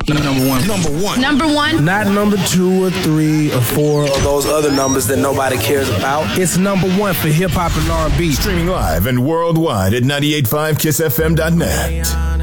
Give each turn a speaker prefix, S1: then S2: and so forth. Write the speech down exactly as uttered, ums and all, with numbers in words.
S1: Number one.
S2: Number one.
S3: Number one.
S4: Not number two or three or four or those other numbers that nobody cares about. It's number one for hip hop and R and B.
S2: Streaming live and worldwide at ninety-eight point five kiss f m dot net.